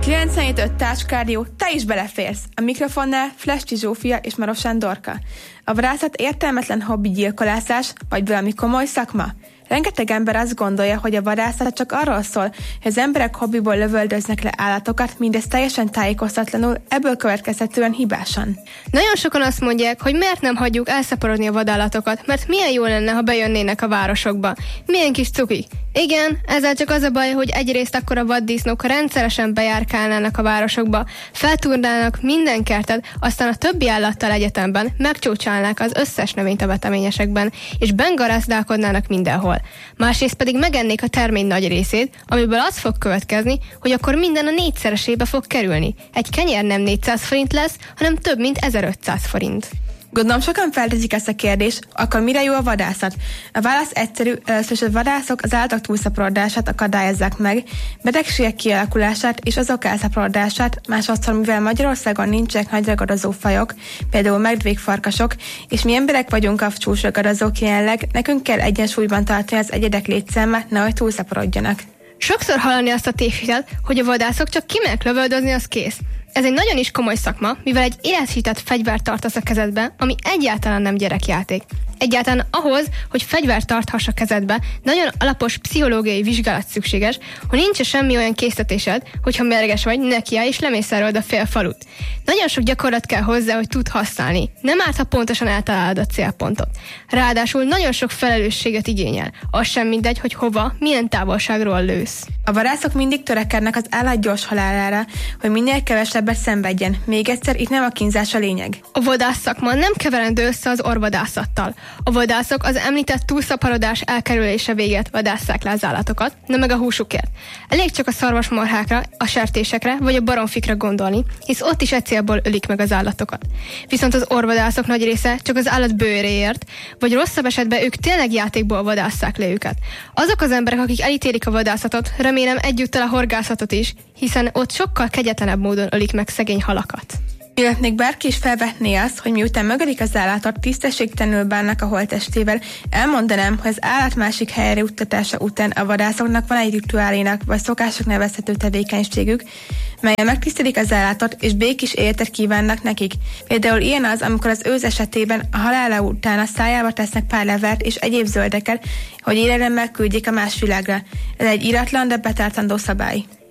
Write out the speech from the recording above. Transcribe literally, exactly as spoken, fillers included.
kilencvenhét öt Társkárdió, te is beleférsz! A mikrofonnál Flesti Zsófia és Marosan Dorka. A vadászat értelmetlen hobbi gyilkolászás, vagy valami komoly szakma? Rengeteg ember azt gondolja, hogy a vadászat csak arról szól, hogy az emberek hobbiból lövöldöznek le állatokat, mindez teljesen tájékoztatlanul, ebből következhetően hibásan. Nagyon sokan azt mondják, hogy miért nem hagyjuk elszaporodni a vadállatokat, mert milyen jó lenne, ha bejönnének a városokba. Milyen kis cukik. Igen, ezzel csak az a baj, hogy egyrészt akkor a vaddisznók rendszeresen bejárkálnának a városokba, feltúrnának minden kertet, aztán a többi állattal egyetemben megcsócsálnák az összes növényt a veteményesekben, és bengarázdálkodnának mindenhol. Másrészt pedig megennék a termény nagy részét, amiből az fog következni, hogy akkor minden a négyszeresébe fog kerülni. Egy kenyér nem négyszáz forint lesz, hanem több mint ezerötszáz forint. Gondolom sokan felteszik ezt a kérdést, akkor mire jó a vadászat? A válasz egyszerű, először a vadászok az állatok túlszaporodását akadályozzák meg, betegségek kialakulását és azok elszaporodását, másodszor, mivel Magyarországon nincsenek nagy ragadozó fajok, például medvékfarkasok, és mi emberek vagyunk a csúcsragadozók jelenleg, nekünk kell egyensúlyban tartani az egyedek létszámát, nehogy túlszaporodjanak. Sokszor hallani azt a tévhitet, hogy a vadászok csak kimennek lövöldözni, az kész. Ez egy nagyon is komoly szakma, mivel egy élesített fegyvert tartasz a kezedbe, ami egyáltalán nem gyerekjáték. Egyáltalán ahhoz, hogy fegyvert tarthass a kezedbe, nagyon alapos pszichológiai vizsgálat szükséges, hogy nincs semmi olyan késztetésed, hogyha mérges vagy, nekiállj és lemészárolod a fél falut. Nagyon sok gyakorlat kell hozzá, hogy tud használni. Nem árt, ha pontosan eltalálod a célpontot. Ráadásul nagyon sok felelősséget igényel. Az sem mindegy, hogy hova, milyen távolságról lősz. A vadászok mindig törekednek az állat gyors halálára, hogy minél kevesebbet szenvedjen. Még egyszer, itt nem a kínzás a lényeg. A vadász szakma nem keverendő össze az orvadászattal. A vadászok az említett túlszaporodás elkerülése véget vadásszák le az állatokat, nem meg a húsukért. Elég csak a szarvasmarhákra, a sertésekre vagy a baromfikra gondolni, hisz ott is egy célból ölik meg az állatokat. Viszont az orvadászok nagy része csak az állat bőréért, vagy rosszabb esetben ők tényleg játékból vadásszák le őket. Azok az emberek, akik elítélik a vadászatot, remélem egyúttal a horgászatot is, hiszen ott sokkal kegyetlenebb módon ölik meg szegény halakat. Illetve még bárki is felvetné azt, hogy miután megölik az állatot, tisztességtelenül bánnak a holttestével, elmondanám, hogy az állat másik helyre juttatása után a vadászoknak van egy rituálénak vagy szokások nevezhető tevékenységük, melyen megtisztelik az állatot és békés életet kívánnak nekik. Például ilyen az, amikor az őz esetében a halála után a szájába tesznek pár levert és egyéb zöldeket, hogy élelemmel küldjék a más világra. Ez egy íratlan, de betartandó szabály.